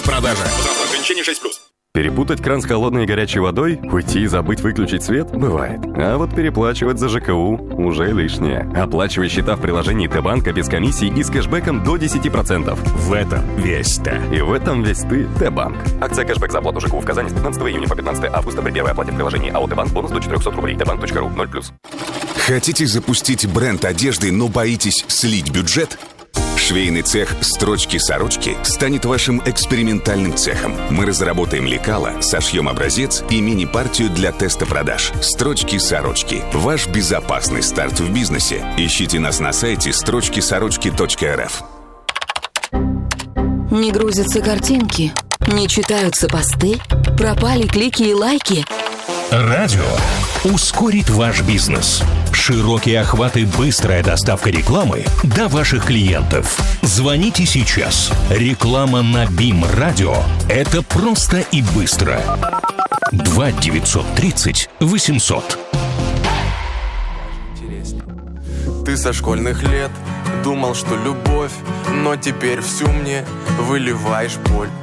Продажа. Ограничение 6+. Перепутать кран с холодной и горячей водой, уйти и забыть выключить свет – бывает. А вот переплачивать за ЖКУ уже лишнее. Оплачивай счета в приложении Т-банка без комиссий и с кэшбэком до 10%. В этом весь Т. И в этом весь ты, Т-банк. Акция кэшбэк за оплату ЖКУ в Казани с 15 июня по 15 августа при первой оплате в приложении АО Т-банк бонус до 400 рублей. Тбанк.ру 0+. Хотите запустить бренд одежды, но боитесь слить бюджет? Швейный цех «Строчки-сорочки» станет вашим экспериментальным цехом. Мы разработаем лекало, сошьем образец и мини-партию для теста продаж. «Строчки-сорочки» – ваш безопасный старт в бизнесе. Ищите нас на сайте строчкисорочки.рф. Не грузятся картинки, не читаются посты, пропали клики и лайки. Радио ускорит ваш бизнес. Широкие охваты, быстрая доставка рекламы до ваших клиентов. Звоните сейчас. Реклама на БИМ-радио – это просто и быстро. 2 930 800. Ты со школьных лет думал, что любовь, но теперь всю мне выливаешь боль.